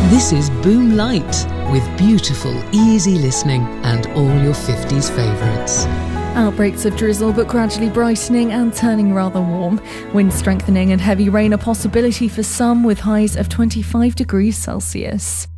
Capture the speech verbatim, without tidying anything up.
This is Boom Light, with beautiful, easy listening and all your fifties favourites. Outbreaks of drizzle, but gradually brightening and turning rather warm. Wind strengthening and heavy rain a possibility for some, with highs of twenty-five degrees Celsius.